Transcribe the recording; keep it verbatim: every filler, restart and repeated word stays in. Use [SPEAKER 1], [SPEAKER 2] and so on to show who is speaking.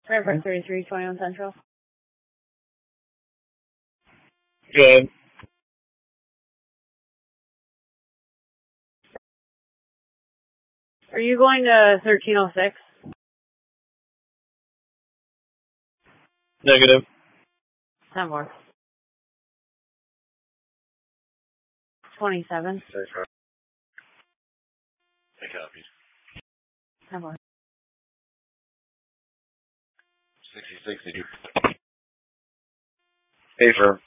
[SPEAKER 1] Airport thirty-three twenty-one Central.
[SPEAKER 2] Good.
[SPEAKER 1] Are you going to thirteen oh six?
[SPEAKER 2] Negative.
[SPEAKER 1] ten more. twenty-seven.
[SPEAKER 2] I copied.
[SPEAKER 1] ten more.
[SPEAKER 2] sixty-six. Hey, firm.